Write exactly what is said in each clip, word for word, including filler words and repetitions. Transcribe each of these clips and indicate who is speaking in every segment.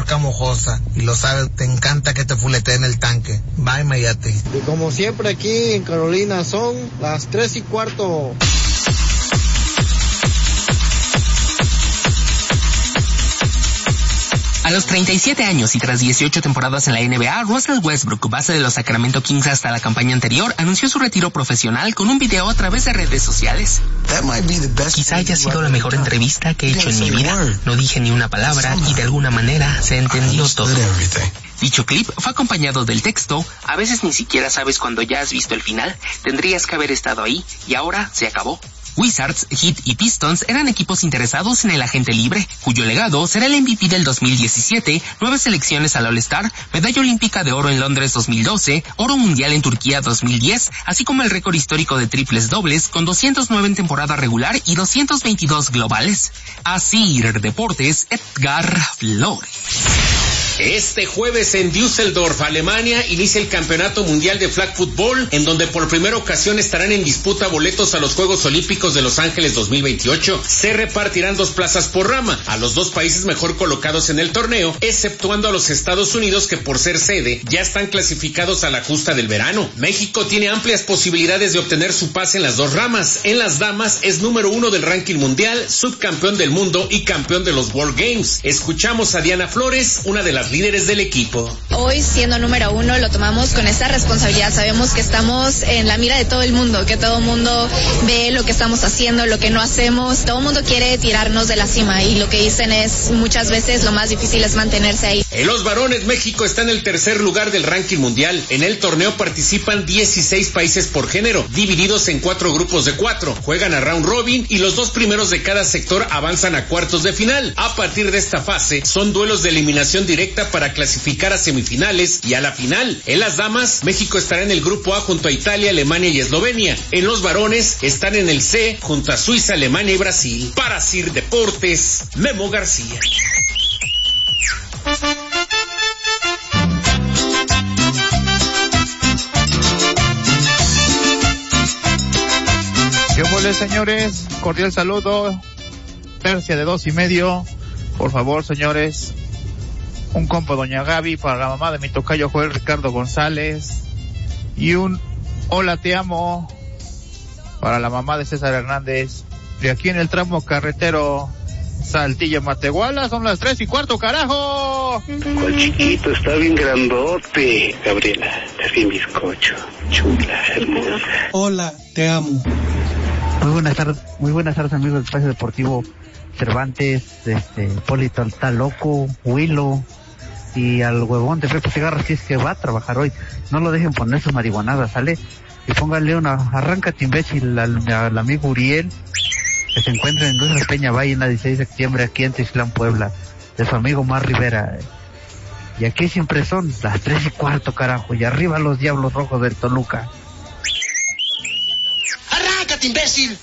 Speaker 1: vaca mojosa. Y lo sabes, te encanta que te fuleteen el tanque. Bye, Mayate.
Speaker 2: Y como siempre aquí en Carolina son las tres y cuarto.
Speaker 3: A los treinta y siete años y tras dieciocho temporadas en la N B A, Russell Westbrook, base de los Sacramento Kings hasta la campaña anterior, anunció su retiro profesional con un video a través de redes sociales. Quizá haya sido la mejor entrevista que he hecho en mi vida. No dije ni una palabra y de alguna manera se entendió todo. Dicho clip fue acompañado del texto: a veces ni siquiera sabes cuando ya has visto el final, tendrías que haber estado ahí y ahora se acabó. Wizards, Heat y Pistons eran equipos interesados en el agente libre, cuyo legado será el M V P del dos mil diecisiete, nueve selecciones al All-Star, medalla olímpica de oro en Londres dos mil doce, oro mundial en Turquía dos mil diez, así como el récord histórico de triples dobles con doscientos nueve en temporada regular y doscientos veintidós globales. Asir Deportes, Edgar Flores.
Speaker 4: Este jueves en Düsseldorf, Alemania, inicia el Campeonato Mundial de Flag Football, en donde por primera ocasión estarán en disputa boletos a los Juegos Olímpicos de Los Ángeles dos mil veintiocho. Se repartirán dos plazas por rama, a los dos países mejor colocados en el torneo, exceptuando a los Estados Unidos, que por ser sede ya están clasificados a la justa del verano. México tiene amplias posibilidades de obtener su pase en las dos ramas. En las damas es número uno del ranking mundial, subcampeón del mundo y campeón de los World Games. Escuchamos a Diana Flores, una de las líderes del equipo.
Speaker 5: Hoy, siendo número uno, lo tomamos con esta responsabilidad. Sabemos que estamos en la mira de todo el mundo, que todo el mundo ve lo que estamos haciendo, lo que no hacemos. Todo el mundo quiere tirarnos de la cima y lo que dicen es, muchas veces lo más difícil es mantenerse ahí.
Speaker 4: En los varones, México está en el tercer lugar del ranking mundial. En el torneo participan dieciséis países por género, divididos en cuatro grupos de cuatro. Juegan a round robin y los dos primeros de cada sector avanzan a cuartos de final. A partir de esta fase, son duelos de eliminación directa para clasificar a semifinales y a la final. En las damas, México estará en el grupo A junto a Italia, Alemania y Eslovenia. En los varones, están en el C junto a Suiza, Alemania y Brasil. Para Sir Deportes, Memo García.
Speaker 6: ¿Qué huele, señores? Cordial saludo. Tercia de dos y medio. Por favor, señores, un compa doña Gaby para la mamá de mi tocayo Joel Ricardo González, y un hola te amo para la mamá de César Hernández. De aquí en el tramo carretero Saltillo Matehuala son las tres y cuarto, carajo.
Speaker 7: ¿Cuál chiquito? Está bien grandote. Gabriela, estás bien bizcocho, chula, hermosa.
Speaker 8: Hola, te amo.
Speaker 9: Muy buenas tardes, muy buenas tardes, amigos del Espacio Deportivo Cervantes, este, Polito está loco, Willow, y al huevón de Pepe Segarra, si es que va a trabajar hoy. No lo dejen poner su marihuanada, ¿sale? Y pónganle una, arráncate imbécil al, al amigo Uriel, que se encuentra en Industrias Peña Valle en la dieciséis de septiembre aquí en Tislán, Puebla, de su amigo Mar Rivera. Y aquí siempre son las tres y cuarto, carajo, y arriba los Diablos Rojos del Toluca.
Speaker 10: ¡Arráncate, imbécil!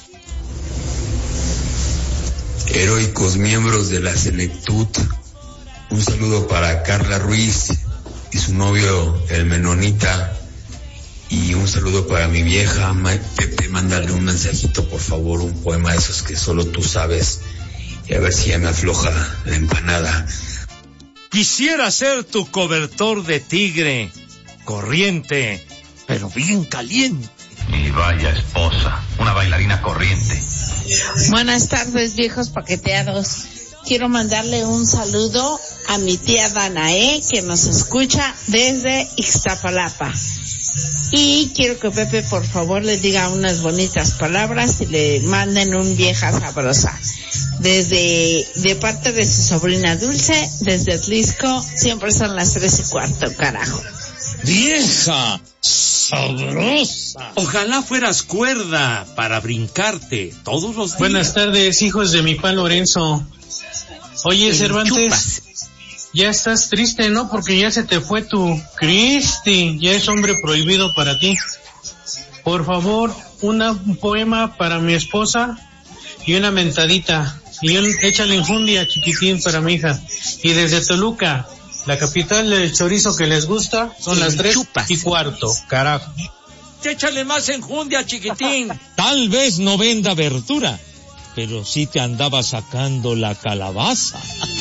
Speaker 11: Heroicos miembros de la Selectud, un saludo para Carla Ruiz y su novio el Menonita, y un saludo para mi vieja Pepe. Mándale un mensajito, por favor, un poema de esos que solo tú sabes, y a ver si ya me afloja la empanada.
Speaker 12: Quisiera ser tu cobertor de tigre, corriente, pero bien caliente.
Speaker 13: Mi vaya esposa, una bailarina corriente.
Speaker 14: Buenas tardes, viejos paqueteados. Quiero mandarle un saludo a mi tía Danae, que nos escucha desde Ixtapalapa. Y quiero que Pepe, por favor, le diga unas bonitas palabras y le manden un vieja sabrosa. Desde, de parte de su sobrina Dulce, desde Atlisco, siempre son las tres y cuarto, carajo.
Speaker 12: ¡Vieja sabrosa! Ojalá fueras cuerda para brincarte todos los días.
Speaker 8: Buenas tardes, hijos de mi pa Lorenzo. Oye,
Speaker 12: El
Speaker 8: Cervantes,
Speaker 12: chupas.
Speaker 8: ya estás triste, ¿no? Porque ya se te fue tu Cristi, ya es hombre prohibido para ti. Por favor, una, un poema para mi esposa y una mentadita. Y un, échale enjundia, chiquitín, para mi hija. Y desde Toluca, la capital del chorizo que les gusta, son las tres y cuarto, carajo.
Speaker 12: Échale más enjundia, chiquitín. Tal vez no venda verdura, pero sí te andaba sacando la calabaza.